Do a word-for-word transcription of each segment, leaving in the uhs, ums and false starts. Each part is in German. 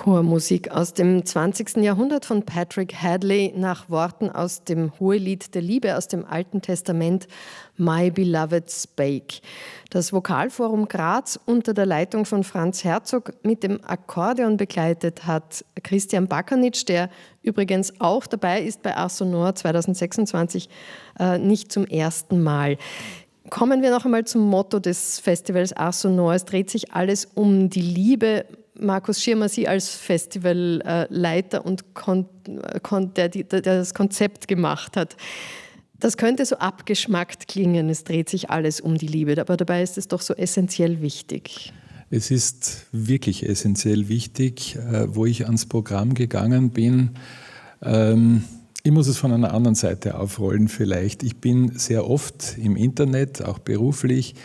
Chormusik aus dem zwanzigsten Jahrhundert von Patrick Hadley nach Worten aus dem Hohelied der Liebe aus dem Alten Testament My Beloved Spake. Das Vokalforum Graz unter der Leitung von Franz Herzog mit dem Akkordeon begleitet hat Christian Bakernitsch, der übrigens auch dabei ist bei Ars Sonor zweitausendsechsundzwanzig, äh, nicht zum ersten Mal. Kommen wir noch einmal zum Motto des Festivals Ars Sonor. Es dreht sich alles um die Liebe. Markus Schirmer, Sie als Festivalleiter und Kon- Kon- der, der das Konzept gemacht hat. Das könnte so abgeschmackt klingen, es dreht sich alles um die Liebe, aber dabei ist es doch so essentiell wichtig. Es ist wirklich essentiell wichtig, wo ich ans Programm gegangen bin. Ich muss es von einer anderen Seite aufrollen vielleicht. Ich bin sehr oft im Internet, auch beruflich,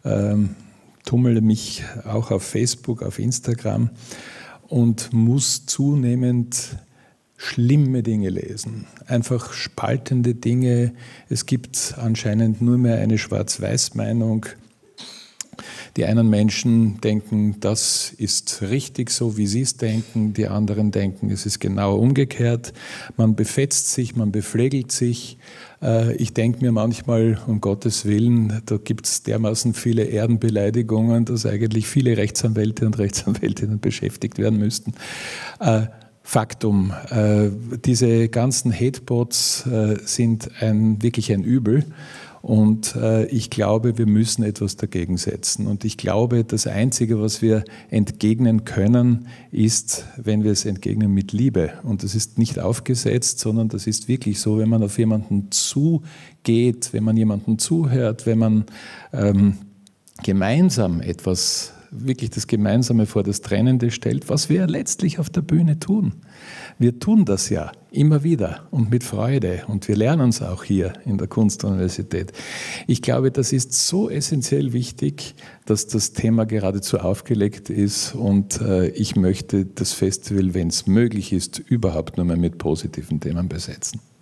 tummele mich auch auf Facebook, auf Instagram und muss zunehmend schlimme Dinge lesen. Einfach spaltende Dinge. Es gibt anscheinend nur mehr eine Schwarz-Weiß-Meinung. Die einen Menschen denken, das ist richtig so, wie sie es denken. Die anderen denken, es ist genau umgekehrt. Man befetzt sich, man beflegelt sich. Ich denke mir manchmal, um Gottes Willen, da gibt es dermaßen viele Ehrenbeleidigungen, dass eigentlich viele Rechtsanwälte und Rechtsanwältinnen beschäftigt werden müssten. Faktum, diese ganzen Hatebots sind ein, wirklich ein Übel. Und äh, ich glaube, wir müssen etwas dagegen setzen. Und ich glaube, das Einzige, was wir entgegnen können, ist, wenn wir es entgegnen mit Liebe. Und das ist nicht aufgesetzt, sondern das ist wirklich so, wenn man auf jemanden zugeht, wenn man jemanden zuhört, wenn man ähm, gemeinsam etwas, wirklich das Gemeinsame vor das Trennende stellt, was wir letztlich auf der Bühne tun. Wir tun das ja immer wieder und mit Freude und wir lernen es auch hier in der Kunstuniversität. Ich glaube, das ist so essentiell wichtig, dass das Thema geradezu aufgelegt ist und äh, ich möchte das Festival, wenn es möglich ist, überhaupt nur mehr mit positiven Themen besetzen.